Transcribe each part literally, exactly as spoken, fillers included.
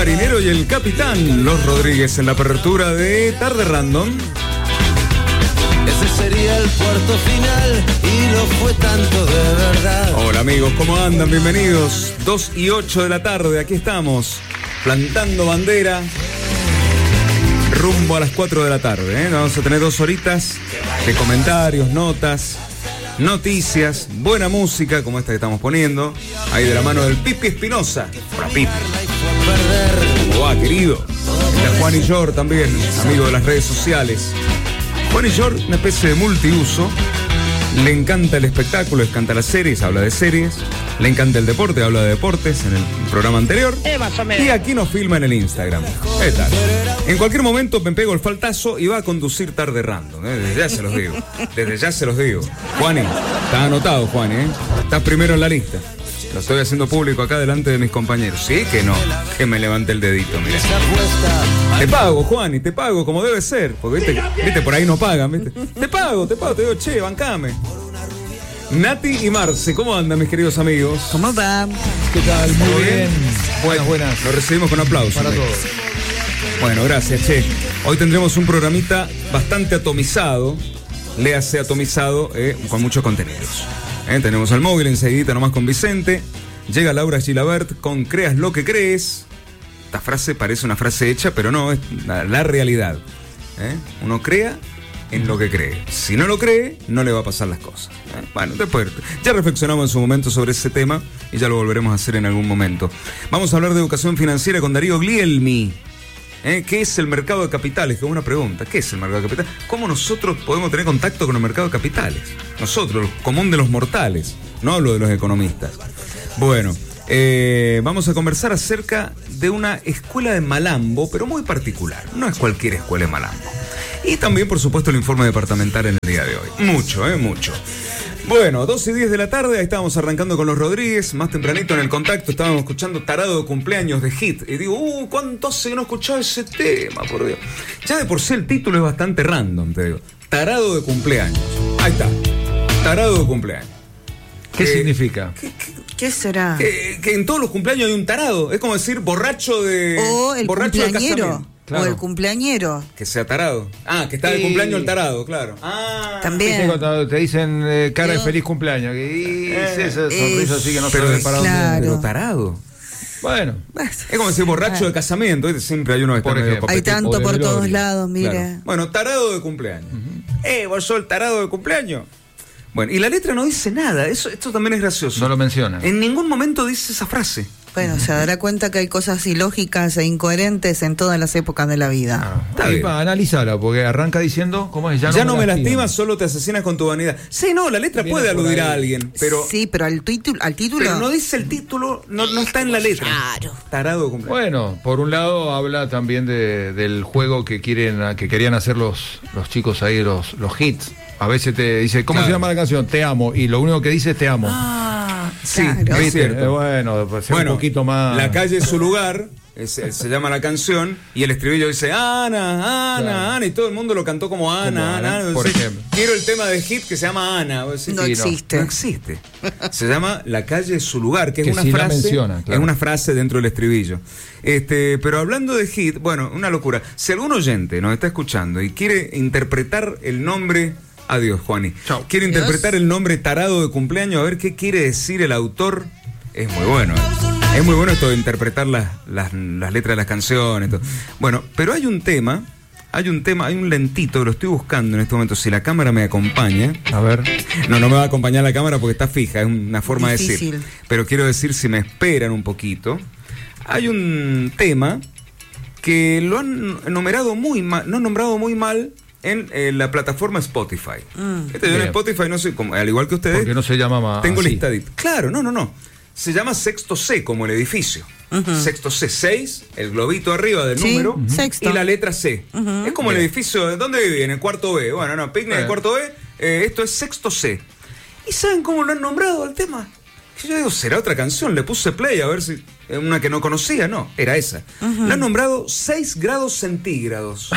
Marinero y el capitán Los Rodríguez en la apertura de Tarde Random. Ese sería el puerto final y lo fue tanto de verdad. Hola amigos, ¿cómo andan? Bienvenidos. dos y ocho de la tarde, aquí estamos, plantando bandera rumbo a las cuatro de la tarde, ¿eh? Vamos a tener dos horitas de comentarios, notas, noticias, buena música como esta que estamos poniendo, ahí de la mano del Pipi Espinosa. Hola Pipi. ¿Cómo va, querido? Está Juan y Jor también, amigo de las redes sociales. Juan y Jor, una especie de multiuso. Le encanta el espectáculo, le encanta las series, habla de series. Le encanta el deporte, habla de deportes en el programa anterior. Eh, más o menos. Y aquí nos filma en el Instagram. ¿Qué tal? En cualquier momento me pego el faltazo y va a conducir Tarde Random, ¿eh? Desde ya se los digo. Desde ya se los digo. Juani, está anotado, Juani, ¿eh? Estás primero en la lista. Lo estoy haciendo público acá delante de mis compañeros. Sí que no, que me levante el dedito, mira. Te pago, Juan, y te pago como debe ser. Porque viste, viste, por ahí no pagan, viste. Te pago, te pago, te digo, che, bancame. Nati y Marce, ¿cómo andan, mis queridos amigos? ¿Cómo va? ¿Qué tal? Muy bien. bien. Buenas, buenas. Lo recibimos con aplausos. Para todos. Bueno, gracias, che. Hoy tendremos un programita bastante atomizado. Léase atomizado, eh, con muchos contenidos. Eh, tenemos al móvil enseguidita nomás con Vicente. Llega Laura Gilabert con Creas lo que crees. Esta frase parece una frase hecha, pero no, es la, la realidad. ¿Eh? Uno crea en lo que cree. Si no lo cree, no le va a pasar las cosas. ¿Eh? Bueno, después ya reflexionamos en su momento sobre ese tema y ya lo volveremos a hacer en algún momento. Vamos a hablar de educación financiera con Darío Glielmi. ¿Eh? ¿Qué es el mercado de capitales? Que es una pregunta. ¿Qué es el mercado de capitales? ¿Cómo nosotros podemos tener contacto con el mercado de capitales? Nosotros, el común de los mortales. No hablo de los economistas. Bueno, eh, vamos a conversar acerca de una escuela de Malambo, pero muy particular. No es cualquier escuela de Malambo. Y también, por supuesto, el informe departamental en el día de hoy. Mucho, ¿eh? Mucho. Bueno, doce y diez de la tarde, ahí estábamos arrancando con Los Rodríguez. Más tempranito en el contacto estábamos escuchando Tarado de Cumpleaños de Hit. Y digo, uh, ¿cuánto hace que no escuchaba ese tema, por Dios? Ya de por sí el título es bastante random, te digo. Tarado de Cumpleaños. Ahí está. Tarado de Cumpleaños. ¿Qué Eh, significa? ¿Qué, qué, ¿Qué será? que, que en todos los cumpleaños hay un tarado. Es como decir borracho de... O el borracho de cumpleañero. casamiento. Claro. O el cumpleañero. Que sea tarado. Ah, que está de Y- cumpleaños el tarado, claro. Ah, También. ¿Viste cuando te dicen eh, cara de Yo- feliz cumpleaños? Y Eh, esa sonrisa así que no pero sabe es- para dónde. claro. pero tarado. Bueno, Es como decir borracho de casamiento, ¿viste? Siempre hay uno que está Por medio ejemplo. Hay copetito. tanto o de por velorio. todos lados, mira. Claro. Bueno, tarado de cumpleaños. Eh, vos sos el tarado de cumpleaños. Bueno, y la letra no dice nada. Eso, esto también es gracioso. no lo mencionan. En ningún momento dice esa frase. Bueno, se dará cuenta que hay cosas ilógicas e incoherentes en todas las épocas de la vida. Ah, Está ahí bien. va, analízala, porque arranca diciendo, ¿cómo es? Ya, no, me lastimas, solo te asesinas con tu vanidad. Sí, no, la letra Viene puede por aludir ahí. a alguien, pero, sí, pero al título, al título. pero no dice el título, no, no está en la letra. Claro. Tarado de cumpleaños. Bueno, por un lado habla también de, del juego que quieren, que querían hacer los, los chicos ahí, los, los hits. A veces te dice, ¿cómo Claro. se llama la canción? Te amo. Y lo único que dice es te amo. Ah, Sí, claro. es ¿Viste? cierto. Eh, bueno, pues sea Bueno, un poquito más. La calle es su lugar, es- es- se llama la canción, y el estribillo dice Ana, Ana, Claro. Ana, y todo el mundo lo cantó como Ana, Como Ana, Ana, Ana. por Sí, ejemplo. quiero el tema de hit que se llama Ana. Vos decís, No sí, existe. No existe. Se llama La calle es su lugar, que es Que una sí la frase. menciona, claro. Es una frase dentro del estribillo. Este, pero hablando de hit, bueno, una locura. Si algún oyente nos está escuchando y quiere interpretar el nombre. Adiós, Juani. Chau. Quiere Adiós. interpretar el nombre tarado de cumpleaños, a ver qué quiere decir el autor. Es muy bueno. ¿eh? Es muy bueno esto de interpretar las, las, las letras de las canciones. Todo. Bueno, pero hay un tema, hay un tema, hay un lentito que lo estoy buscando en este momento. Si la cámara me acompaña. A ver. No, no me va a acompañar la cámara porque está fija, es una forma de Difícil. decir. Pero quiero decir, si me esperan un poquito, hay un tema que lo han enumerado muy mal, no nombrado muy mal en eh, la plataforma Spotify. Mm. Este, yo en Bien. Spotify no sé, como, al igual que ustedes, Porque no se llama más. tengo así. listadito. Claro, no, no, no. Se llama Sexto C, como el edificio. Sexto C, seis, el globito arriba del Sí, número, ujú. Sexto. y la letra C. Ujú. Es como el Bien. edificio, ¿dónde vive? En el cuarto B. Bueno, no, picnic en el Eh. cuarto B, eh, esto es Sexto C. ¿Y saben cómo lo han nombrado al tema? Que yo digo, será otra canción, le puse play a ver si eh, una que no conocía, no, era esa. Lo han nombrado seis grados centígrados.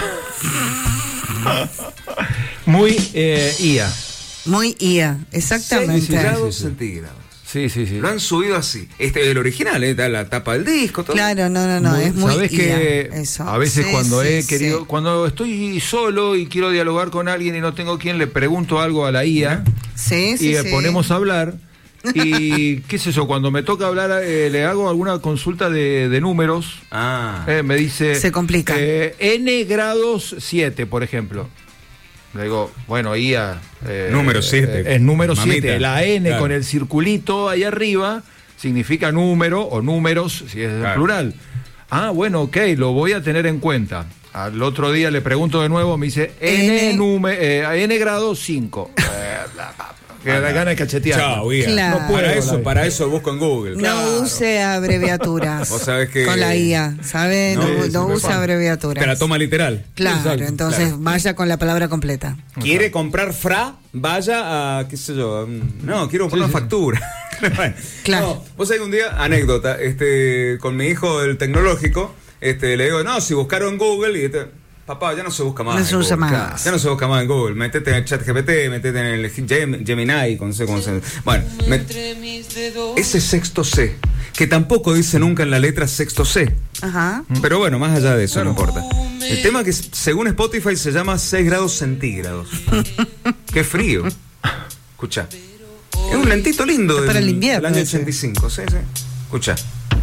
Muy eh, I A. Muy I A, seis exactamente. grados Sí, sí, sí. centígrados. Sí, sí, sí. Lo han subido así. Este el original, ¿eh? La tapa del disco, todo. Claro, no, no, no, muy, es muy ¿Sabés que eso. A veces sí, cuando sí, he sí. querido, cuando estoy solo y quiero dialogar con alguien y no tengo quien, le pregunto algo a la I A Sí, sí, y sí. ponemos a hablar y qué sé yo, cuando me toca hablar eh, le hago alguna consulta de, de números. Ah. Eh, me dice Se complica. eh, N grados siete, por ejemplo. Le digo, bueno, I A eh, Número siete. eh, es número Mamita. siete. La N Claro. con el circulito ahí arriba significa número o números, si es en Claro. plural. Ah, bueno, ok, lo voy a tener en cuenta. Al otro día le pregunto de nuevo, me dice N, N. nume- eh, N grado cinco. Que da ganas de cachetear. Chao, I A. Claro. No puedo, para eso, la- para eso busco en Google. No Claro. use abreviaturas. Vos sabés que- con la I A, ¿sabe? No, No, sí, no me use pasa. abreviaturas. Te la toma literal. Claro, Exacto, entonces claro. vaya con la palabra completa. ¿Quiere comprar fra? Vaya a, qué sé yo, a un- no, quiero comprar Sí, una sí. factura. Bueno, Claro. no, vos sabés que un día, anécdota, este, con mi hijo del tecnológico, este, le digo, no, si buscaron en Google, y este, papá, ya no se busca más. No en se usa Google. más. Ya no se busca más en Google. Metete en el chat G P T, metete en el Gem- Gemini, no sé cómo se. Bueno, me- ese sexto C, que tampoco dice nunca en la letra sexto C. Ajá. Pero bueno, más allá de eso, no importa. El tema que según Spotify se llama seis grados centígrados. Qué frío. Escucha. Es un lentito lindo Es para del, el invierno del año ese. ochenta y cinco. Sí, sí. Escucha.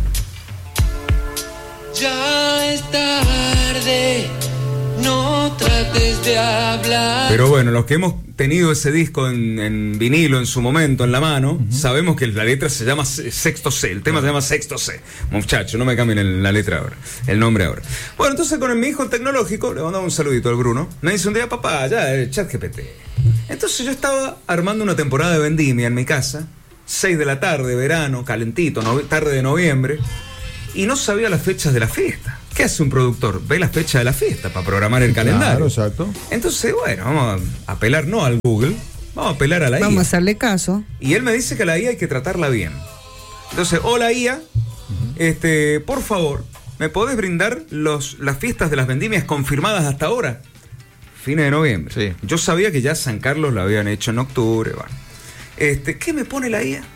Ya es tarde, no trates de hablar. Pero bueno, los que hemos tenido ese disco en, en vinilo en su momento, en la mano, sabemos que la letra se llama se- Sexto C. El tema se llama Sexto C. Muchacho, no me cambien el- la letra ahora, el nombre ahora. Bueno, entonces con el, mi hijo tecnológico, le mandamos un saludito al Bruno. Me dice un día, papá, ya, el chat G P T. Entonces yo estaba armando una temporada de vendimia en mi casa, seis de la tarde, verano, calentito, no- tarde de noviembre, y no sabía las fechas de la fiesta. ¿Qué hace un productor? Ve las fechas de la fiesta para programar el calendario. Claro, exacto. Entonces, bueno, vamos a apelar no al Google, vamos a apelar a la Vamos a I A. hacerle caso. Y él me dice que a la I A hay que tratarla bien. Entonces, hola I A, este, por favor, ¿me podés brindar los, las fiestas de las vendimias confirmadas hasta ahora? Fines de noviembre. Sí. Yo sabía que ya San Carlos lo habían hecho en octubre. Bueno. Este, ¿qué me pone la I A?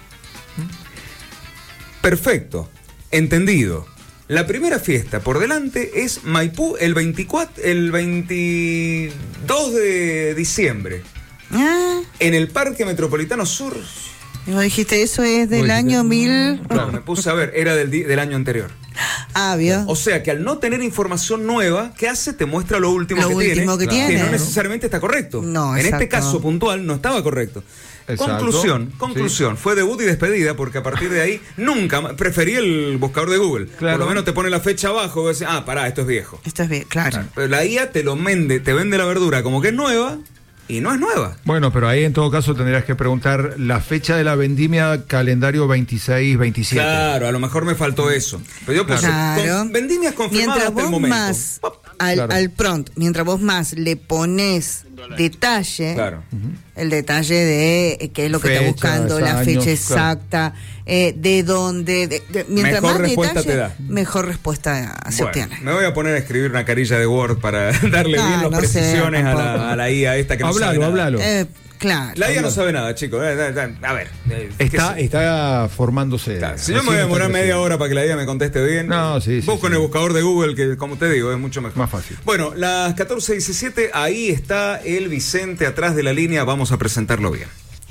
Perfecto, entendido. La primera fiesta por delante es Maipú el veinticuatro, el veintidós de diciembre, Ah, en el Parque Metropolitano Sur. y vos dijiste, eso es del Vos año dijiste, mil. Claro, me puse a ver, era del, di- del año anterior. Ah, ¿vio? O sea que al no tener información nueva, ¿qué hace? Te muestra lo último Lo que último tiene, que tiene. no necesariamente está correcto. No, en este exacto. caso puntual no estaba correcto. Exacto. Conclusión, conclusión, fue debut y despedida porque a partir de ahí nunca más, preferí el buscador de Google. Claro. Por lo menos te pone la fecha abajo y vos decís, ah, pará, esto es viejo. Esto es bien, claro. Pero la I A te lo vende, te vende la verdura como que es nueva y no es nueva. Bueno, pero ahí en todo caso tendrías que preguntar la fecha de la vendimia, calendario veintiséis, veintisiete. Claro, a lo mejor me faltó eso. Pero yo puse Claro. con- vendimias confirmadas Mientras hasta el vos momento. más Pop. al, Claro. al prompt, mientras vos más le pones detalle, Claro. el detalle de eh, qué es lo que está Fechas, buscando, la años, fecha claro. exacta, eh, de dónde, de- de- mientras Mejor más respuesta detalle, te da. mejor respuesta se Bueno, obtiene. me voy a poner a escribir una carilla de Word para darle Ah, bien las no sé, precisiones a, tampoco. la, a la I A esta que no sabe Hablalo, nada. hablalo. Eh, claro. La I A no sabe nada, chicos. Eh, eh, eh, A ver. eh, qué Está, sé. está formándose. Claro, si yo me Recién voy a está demorar media creciendo. hora para que la I A me conteste bien, No, sí, sí, busco en sí. el buscador de Google, que como te digo, es mucho mejor. Más fácil. Bueno, las catorce diecisiete, ahí está el Vicente atrás de la línea, vamos a presentarlo bien.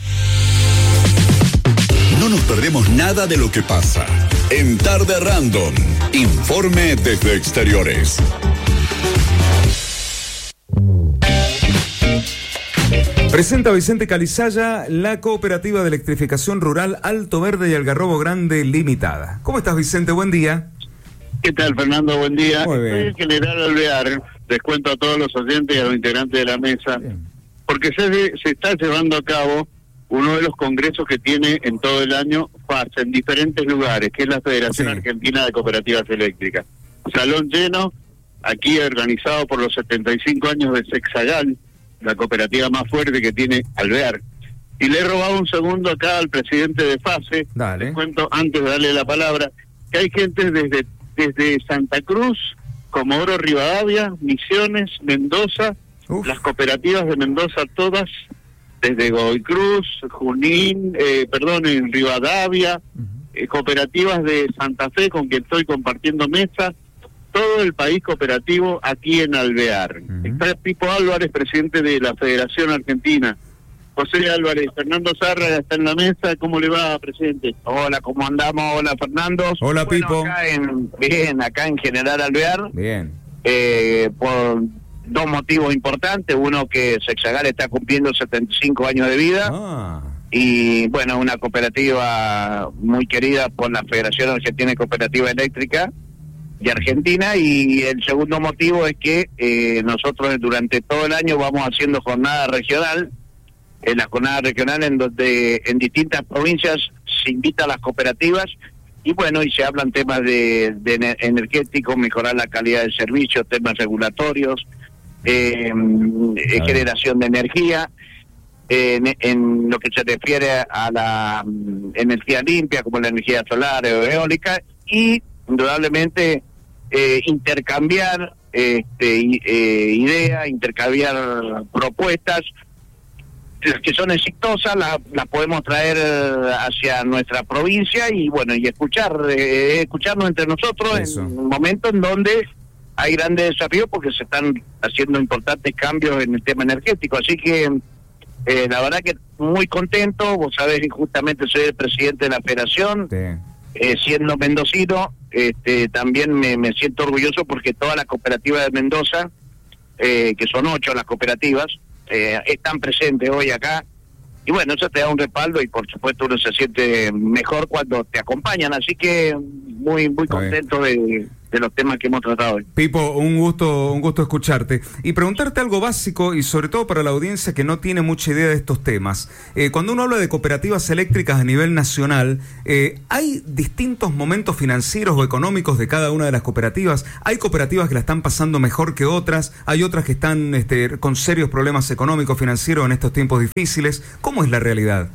No nos perdemos nada de lo que pasa. En Tarde Random, informe desde exteriores. Presenta Vicente Calizaya la Cooperativa de Electrificación Rural Alto Verde y Algarrobo Grande Limitada. ¿Cómo estás, Vicente? Buen día. ¿Qué tal, Fernando? Buen día. Muy bien. Soy el general Alvear. Les cuento a todos los oyentes y a los integrantes de la mesa, Bien. porque se, se está llevando a cabo uno de los congresos que tiene en todo el año F A S en diferentes lugares, que es la Federación Sí. Argentina de Cooperativas Eléctricas. Salón lleno, aquí organizado por los setenta y cinco años de Sexagal, la cooperativa más fuerte que tiene Alvear. Y le he robado un segundo acá al presidente de FASE. Dale. Les cuento, antes de darle la palabra, que hay gente desde, desde Santa Cruz, Comodoro Rivadavia, Misiones, Mendoza, Uf. las cooperativas de Mendoza todas desde Godoy Cruz, Junín, eh, perdón, en Rivadavia, uh-huh. eh, cooperativas de Santa Fe con quien estoy compartiendo mesa, todo el país cooperativo aquí en Alvear. Uh-huh. Está Pipo Álvarez, presidente de la Federación Argentina. José Álvarez, Fernando Zárraga está en la mesa. ¿Cómo le va, presidente? Hola, ¿cómo andamos? Hola, Fernando. Hola, bueno, Pipo. Acá en, bien, acá en General Alvear. Bien. Eh, por dos motivos importantes. Uno, que Sexagal está cumpliendo setenta y cinco años de vida. Ah. Y, bueno, una cooperativa muy querida por la Federación Argentina de Cooperativa Eléctrica de Argentina. Y el segundo motivo es que eh, nosotros durante todo el año vamos haciendo jornada regional. En la jornada regional en donde en distintas provincias se invita a las cooperativas y bueno, y se hablan temas de, de energéticos, mejorar la calidad del servicio, temas regulatorios, eh, eh, generación de energía, eh, en, en lo que se refiere a la um, energía limpia, como la energía solar o eólica, y indudablemente eh, intercambiar este, eh, ideas, intercambiar propuestas. Las que son exitosas las, las podemos traer hacia nuestra provincia y bueno, y escuchar, eh, escucharnos entre nosotros. Eso. En un momento en donde hay grandes desafíos porque se están haciendo importantes cambios en el tema energético. Así que eh, la verdad que muy contento. Vos sabés, justamente soy el presidente de la federación. Sí. Eh, siendo mendocino, este, también me, me siento orgulloso porque todas las cooperativas de Mendoza, eh, que son ocho las cooperativas, Eh, están presentes hoy acá y bueno, eso te da un respaldo y por supuesto uno se siente mejor cuando te acompañan, así que muy muy contento de, de los temas que hemos tratado hoy. Pipo, un gusto un gusto escucharte y preguntarte algo básico y sobre todo para la audiencia que no tiene mucha idea de estos temas. Eh, cuando uno habla de cooperativas eléctricas a nivel nacional, eh, ¿hay distintos momentos financieros o económicos de cada una de las cooperativas? ¿Hay cooperativas que la están pasando mejor que otras? ¿Hay otras que están este, con serios problemas económicos, financieros en estos tiempos difíciles? ¿Cómo es la realidad?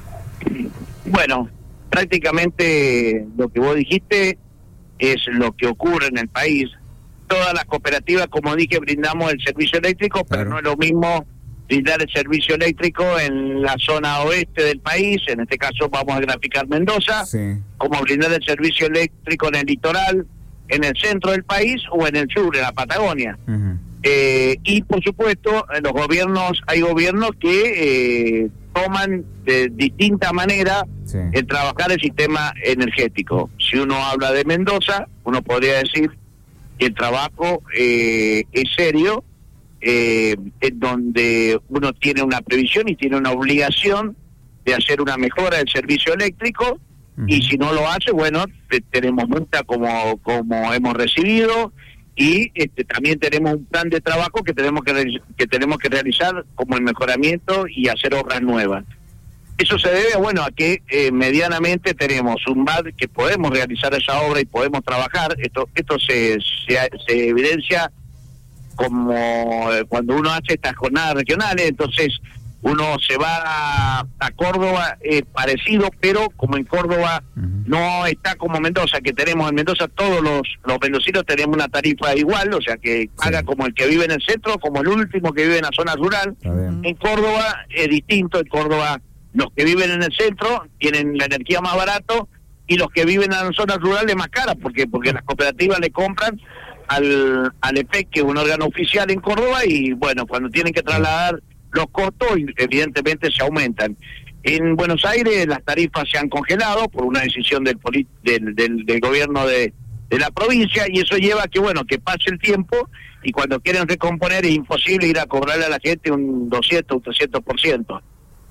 Bueno, prácticamente lo que vos dijiste es lo que ocurre en el país. Todas las cooperativas, como dije, brindamos el servicio eléctrico, pero claro, no es lo mismo brindar el servicio eléctrico en la zona oeste del país, en este caso vamos a graficar Mendoza, sí, como brindar el servicio eléctrico en el litoral, en el centro del país o en el sur, en la Patagonia. Uh-huh. Eh, y por supuesto, en los gobiernos, hay gobiernos que eh, toman de distinta manera sí. el trabajar el sistema energético. Si uno habla de Mendoza, uno podría decir que el trabajo eh, es serio, eh, en donde uno tiene una previsión y tiene una obligación de hacer una mejora del servicio eléctrico, uh-huh. y si no lo hace, bueno, te, tenemos multa como, como hemos recibido. Y este, también tenemos un plan de trabajo que tenemos que, que tenemos que realizar como el mejoramiento y hacer obras nuevas. Eso se debe, bueno, a que eh, medianamente tenemos un B A D que podemos realizar esa obra y podemos trabajar. Esto esto se, se, se evidencia como eh, cuando uno hace estas jornadas regionales, entonces uno se va a, a Córdoba, eh, parecido, pero como en Córdoba uh-huh. no está como Mendoza, que tenemos en Mendoza todos los, los mendocinos tenemos una tarifa igual, o sea que sí. paga como el que vive en el centro, como el último que vive en la zona rural. En Córdoba es distinto, en Córdoba los que viven en el centro tienen la energía más barato y los que viven en las zonas rurales más cara, porque porque las cooperativas le compran al, al E P E C, que es un órgano oficial en Córdoba, y bueno, cuando tienen que trasladar los costos evidentemente se aumentan. En Buenos Aires las tarifas se han congelado por una decisión del del, del, del gobierno de, de la provincia, y eso lleva a que bueno que pase el tiempo y cuando quieren recomponer es imposible ir a cobrarle a la gente un doscientos, un trescientos por ciento.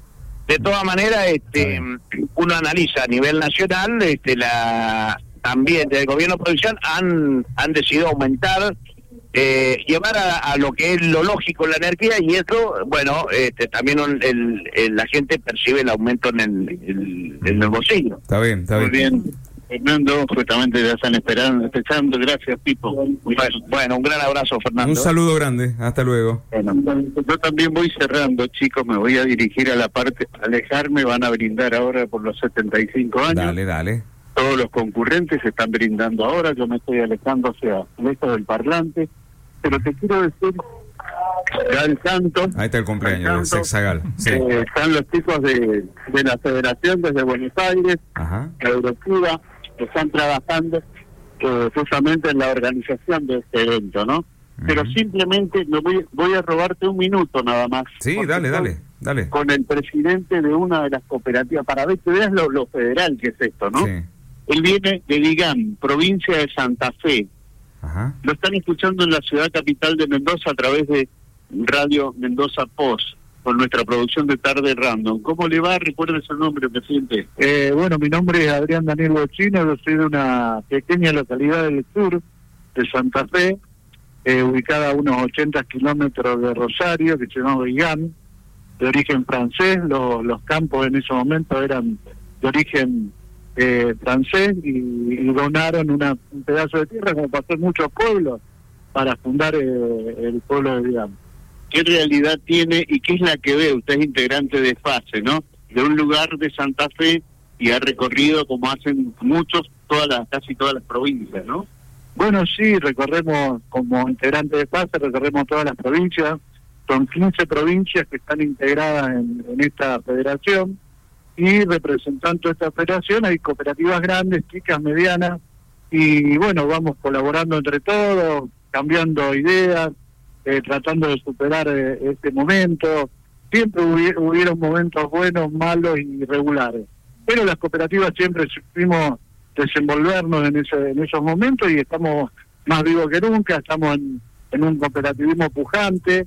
De todas maneras, este, uno analiza a nivel nacional, este, la también del gobierno provincial han han decidido aumentar, Eh, llevar a, a lo que es lo lógico en la energía, y eso, bueno, este, también el, el, la gente percibe el aumento en el, el, en el bolsillo. Está bien, está Muy bien. bien. Fernando, justamente ya están esperando, esperando. Gracias, Pipo. Bueno, bueno, un gran abrazo, Fernando. Un saludo grande, hasta luego. Bueno, yo también voy cerrando, chicos, me voy a dirigir a la parte, alejarme, van a brindar ahora por los setenta y cinco años. Dale, dale. Todos los concurrentes se están brindando ahora, yo me estoy alejando hacia lejos del parlante, pero te quiero decir Gal Santos. Ahí está el cumpleaños de Sexagal. Sí. Eh, están los chicos de, de la Federación desde Buenos Aires, Ajá. Eurocura, que están trabajando eh, justamente en la organización de este evento, ¿no? Uh-huh. Pero simplemente me voy, voy a robarte un minuto nada más. Sí, dale, dale, dale. Con el presidente de una de las cooperativas, para ver que veas lo, lo federal que es esto, ¿no? Sí. Él viene de Vigán, provincia de Santa Fe. Ajá. Lo están escuchando en la ciudad capital de Mendoza a través de Radio Mendoza Post, con nuestra producción de Tarde Random. ¿Cómo le va? Recuerde su nombre, presidente. Eh, bueno, mi nombre es Adrián Daniel Bochino, yo soy de una pequeña localidad del sur de Santa Fe, eh, ubicada a unos ochenta kilómetros de Rosario, que se llama Vigán, de origen francés. Los, los campos en ese momento eran de origen eh, francés y, y donaron una, un pedazo de tierra, como pasó en muchos pueblos, para fundar eh, el pueblo de Vigán. ¿Qué realidad tiene y qué es la que ve? Usted es integrante de FASE, ¿no? De un lugar de Santa Fe y ha recorrido, como hacen muchos, todas las, casi todas las provincias, ¿no? Bueno, sí, recorremos, como integrante de FASE, recorremos todas las provincias. Son quince provincias que están integradas en, en esta federación, y representando esta federación hay cooperativas grandes, chicas, medianas, y bueno, vamos colaborando entre todos, cambiando ideas, eh, tratando de superar eh, este momento. Siempre hubi- hubieron momentos buenos, malos y regulares, pero las cooperativas siempre supimos desenvolvernos en, ese, en esos momentos, y estamos más vivos que nunca. Estamos en, en un cooperativismo pujante,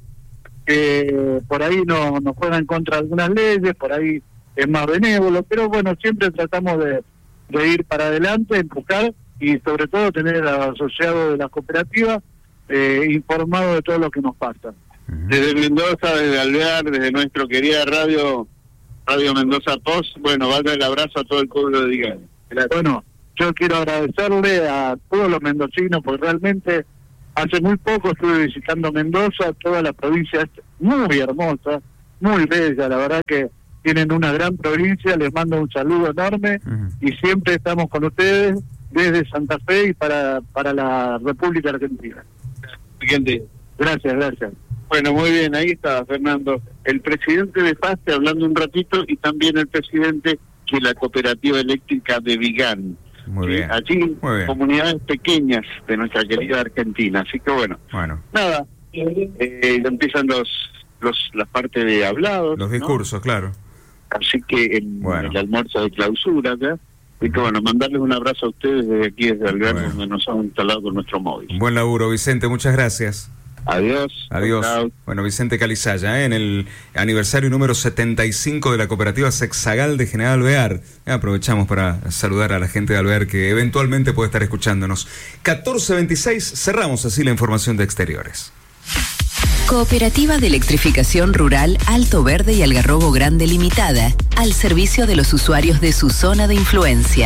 que por ahí no, nos juega en contra de algunas leyes, por ahí es más benévolo, pero bueno, siempre tratamos de, de ir para adelante, empujar, y sobre todo tener al asociado de las cooperativas eh, informado de todo lo que nos pasa. Desde Mendoza, desde Alvear, desde nuestra querida radio Radio Mendoza Post, bueno, vaya el abrazo a todo el pueblo de Vigán. Bueno, yo quiero agradecerle a todos los mendocinos, porque realmente hace muy poco estuve visitando Mendoza, toda la provincia es muy hermosa, muy bella, la verdad que tienen una gran provincia. Les mando un saludo enorme, uh-huh. y siempre estamos con ustedes desde Santa Fe y para, para la República Argentina. Siguiente. Gracias, gracias. Bueno, muy bien, ahí está Fernando, el presidente de FASE hablando un ratito, y también el presidente de la Cooperativa Eléctrica de Vigán. Muy bien. Eh, allí, muy bien. Comunidades pequeñas de nuestra querida Argentina. Así que bueno, bueno. nada, eh, empiezan los, los las partes de hablados. Los discursos, ¿no? Claro. Así que el, bueno. el almuerzo de clausura, ¿ya? Así que bueno, mandarles un abrazo a ustedes desde aquí, desde Alvear, bueno. donde nos han instalado con nuestro móvil. Un buen laburo, Vicente, muchas gracias. Adiós. Adiós. Chao. Bueno, Vicente Calizaya, ¿eh? en el aniversario número setenta y cinco de la cooperativa Sexagal de General Alvear. Aprovechamos para saludar a la gente de Alvear que eventualmente puede estar escuchándonos. catorce veintiséis, cerramos así la información de exteriores. Cooperativa de Electrificación Rural Alto Verde y Algarrobo Grande Limitada, al servicio de los usuarios de su zona de influencia.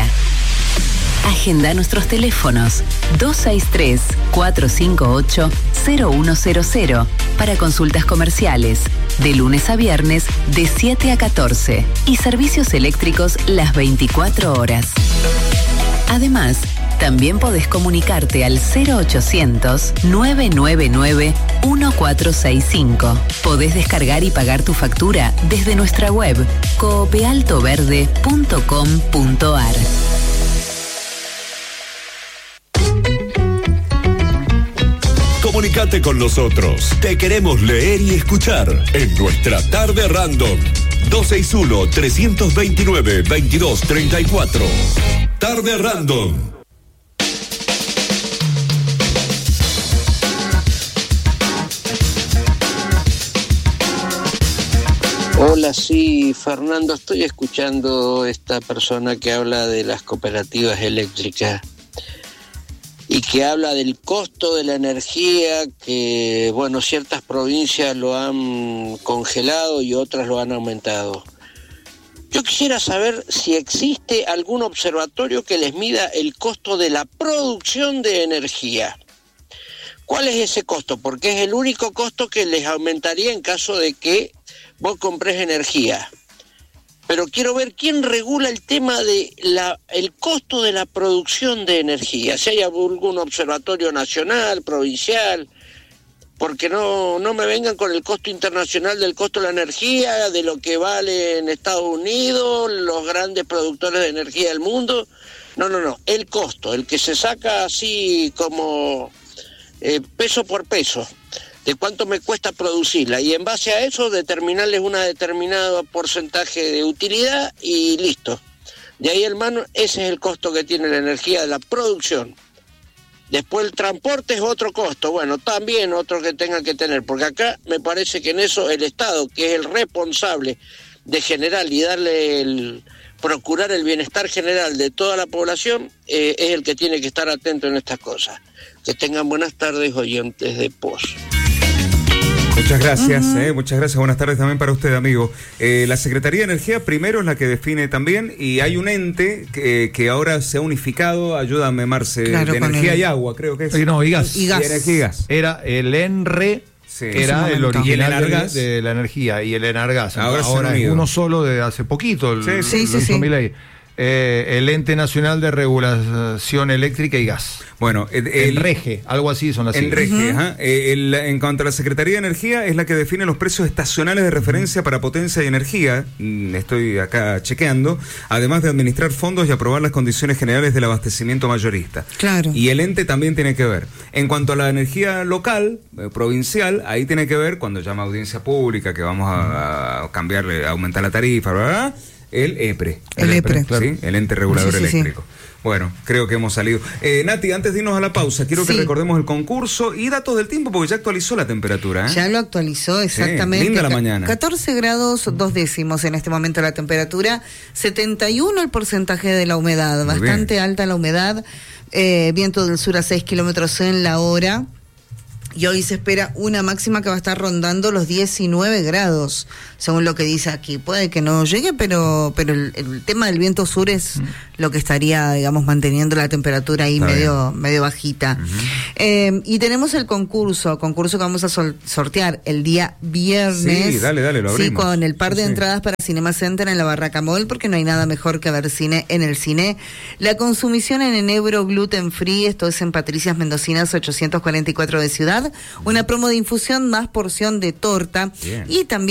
Agenda nuestros teléfonos dos seis tres, cuatro cinco ocho, cero uno cero cero para consultas comerciales, de lunes a viernes de siete a catorce, y servicios eléctricos las veinticuatro horas. Además, también podés comunicarte al cero ochocientos, nueve nueve nueve, uno cuatro seis cinco. Podés descargar y pagar tu factura desde nuestra web coopealtoverde punto com punto ar. Comunicate con nosotros. Te queremos leer y escuchar en nuestra Tarde Random. dos seis uno, tres dos nueve, veintidós treinta y cuatro. Tarde Random. Hola, sí, Fernando, estoy escuchando esta persona que habla de las cooperativas eléctricas y que habla del costo de la energía, que, bueno, ciertas provincias lo han congelado y otras lo han aumentado. Yo quisiera saber si existe algún observatorio que les mida el costo de la producción de energía. ¿Cuál es ese costo? Porque es el único costo que les aumentaría en caso de que vos comprés energía. Pero quiero ver quién regula el tema de la el costo de la producción de energía. Si hay algún observatorio nacional, provincial, porque no, no me vengan con el costo internacional del costo de la energía, de lo que vale en Estados Unidos, los grandes productores de energía del mundo. No, no, no, el costo, el que se saca así como eh, peso por peso, de cuánto me cuesta producirla, y en base a eso determinarles un determinado porcentaje de utilidad y listo. De ahí, hermano, ese es el costo que tiene la energía de la producción. Después el transporte es otro costo, bueno, también otro que tengan que tener, porque acá me parece que en eso el Estado, que es el responsable de generar y darle el, procurar el bienestar general de toda la población, eh, es el que tiene que estar atento en estas cosas. Que tengan buenas tardes, oyentes de P O S. Muchas gracias, Uh-huh. eh, muchas gracias. Buenas tardes también para usted, amigo. Eh, la Secretaría de Energía primero es la que define también, y hay un ente que, que ahora se ha unificado, ayúdame Marce, Claro, de con energía el- y agua, creo que es. Eh, no, y gas. Y gas. Y energía y gas. Era el ENRE, Sí. que era En su el momento. original Y el Enargas. de, de la energía, y el Enargas. Ahora se han Ahora es unido. uno solo de hace poquito. El, Sí, sí, lo sí, hizo sí. Milei. Eh, el Ente Nacional de Regulación Eléctrica y Gas. Bueno, el, El REGE, algo así son las En siglas. Rege, ajá. Eh, el- en cuanto a la Secretaría de Energía, es la que define los precios estacionales de referencia para potencia y energía. Mm, Estoy acá chequeando. Además de administrar fondos y aprobar las condiciones generales del abastecimiento mayorista. Claro. Y el ente también tiene que ver. En cuanto a la energía local, eh, provincial, ahí tiene que ver cuando llama audiencia pública, que vamos a, a cambiarle, a aumentar la tarifa, ¿verdad? El EPRE. El EPRE, ¿sí? El ente regulador Sí, sí, sí. eléctrico. Bueno, creo que hemos salido. Eh, Nati, antes de irnos a la pausa, quiero que Sí. recordemos el concurso y datos del tiempo, porque ya actualizó la temperatura. ¿eh? Ya lo actualizó exactamente. linda la Ca- mañana. catorce grados, dos décimos en este momento la temperatura, setenta y uno el porcentaje de la humedad, Muy bastante bien. alta la humedad, eh, viento del sur a seis kilómetros en la hora. Y hoy se espera una máxima que va a estar rondando los diecinueve grados, según lo que dice aquí. Puede que no llegue, pero pero el, el tema del viento sur es lo que estaría, digamos, manteniendo la temperatura ahí Está medio medio bajita. Eh, y tenemos el concurso, concurso que vamos a sol- sortear el día viernes. Sí, dale, dale, lo Sí, abrimos. con el par de Sí, sí. entradas para Cinema Center en la Barraca Mall, porque no hay nada mejor que ver cine en el cine. La consumición en enebro gluten free, esto es en Patricias Mendocinas ochocientos cuarenta y cuatro de Ciudad. Una promo de infusión más porción de torta. Bien. Y también